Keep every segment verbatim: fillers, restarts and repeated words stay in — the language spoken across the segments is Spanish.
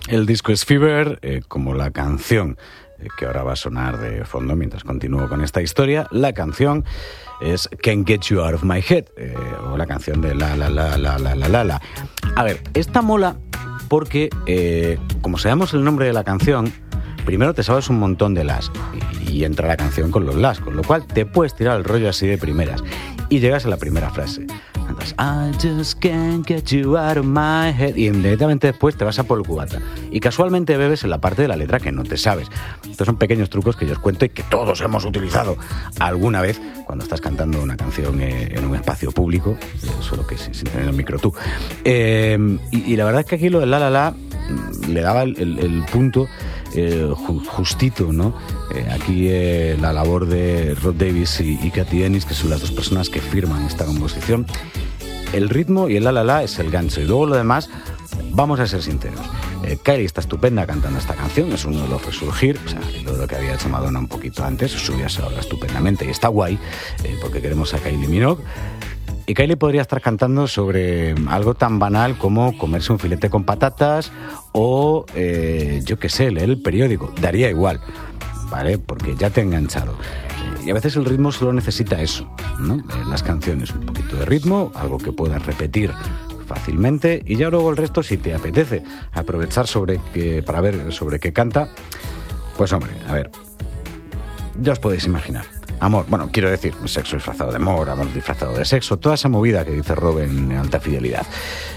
El disco es Fever, eh, como la canción eh, que ahora va a sonar de fondo mientras continúo con esta historia. La canción es Can't Get You Out of My Head, eh, o la canción de la la la la la la la la. A ver, esta mola porque, eh, como sabemos el nombre de la canción, primero te sabes un montón de las y, y entra la canción con los las, con lo cual te puedes tirar el rollo así de primeras y llegas a la primera frase. Cantas, I just can't get you out of my head, y inmediatamente después te vas a por el cubata y casualmente bebes en la parte de la letra que no te sabes. Estos son pequeños trucos que yo os cuento y que todos hemos utilizado alguna vez cuando estás cantando una canción eh, en un espacio público, eh, solo que sin, sin tener el micro tú. Eh, y, y la verdad es que aquí lo del la la la le daba el, el, el punto eh, justito, ¿no? Eh, aquí eh, la labor de Rod Davis y, y Cathy Dennis, que son las dos personas que firman esta composición. El ritmo y el la la la es el gancho, y luego lo demás, vamos a ser sinceros. Eh, Kylie está estupenda cantando esta canción, es uno de los resurgir, o sea, lo que había hecho Madonna un poquito antes, subía ahora estupendamente y está guay, eh, porque queremos a Kylie Minogue. Y Kylie podría estar cantando sobre algo tan banal como comerse un filete con patatas o, eh, yo qué sé, leer el periódico. Daría igual, ¿vale? Porque ya te he enganchado. Y a veces el ritmo solo necesita eso, ¿no? En las canciones, un poquito de ritmo, algo que puedas repetir fácilmente, y ya luego el resto, si te apetece aprovechar sobre que, para ver sobre qué canta, pues hombre, a ver, ya os podéis imaginar. Amor, bueno, quiero decir, sexo disfrazado de amor, amor disfrazado de sexo, toda esa movida que dice Rob en Alta Fidelidad.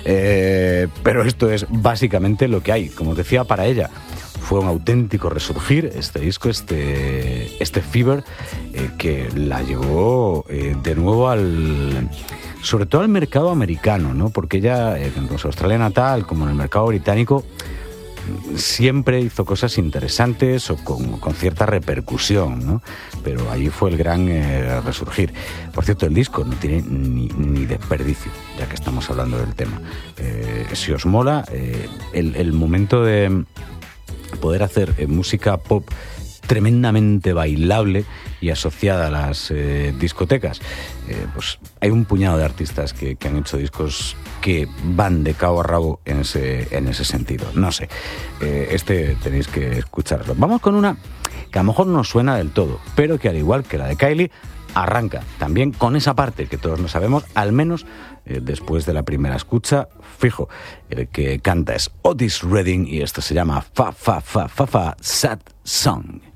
Eh, pero esto es básicamente lo que hay. Como os decía, para ella fue un auténtico resurgir este disco, este, este Fever, eh, que la llevó eh, de nuevo al... sobre todo al mercado americano, ¿no? Porque ella, eh, tanto en su Australia natal como en el mercado británico, siempre hizo cosas interesantes o con, con cierta repercusión, ¿no? Pero allí fue el gran eh, resurgir. Por cierto, el disco no tiene ni, ni desperdicio, ya que estamos hablando del tema. Eh, si os mola, eh, el, el momento de poder hacer eh, música pop tremendamente bailable y asociada a las eh, discotecas, eh, pues hay un puñado de artistas que, que han hecho discos que van de cabo a rabo en ese, en ese sentido. No sé, eh, este tenéis que escucharlo. Vamos con una que a lo mejor no suena del todo, pero que al igual que la de Kylie, arranca también con esa parte que todos no sabemos, al menos eh, después de la primera escucha. Fijo, el que canta es Otis Redding y esto se llama Fa Fa Fa Fa Fa Sad Song.